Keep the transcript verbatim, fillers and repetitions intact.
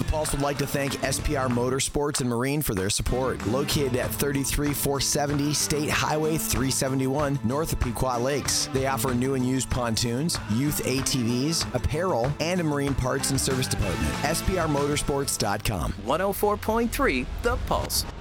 The Pulse would like to thank S P R Motorsports and Marine for their support. Located at thirty-three four seventy State Highway three seventy-one, north of Pequot Lakes. They offer new and used pontoons, youth A T Vs, apparel, and a marine parts and service department. S P R motorsports dot com. one oh four point three The Pulse.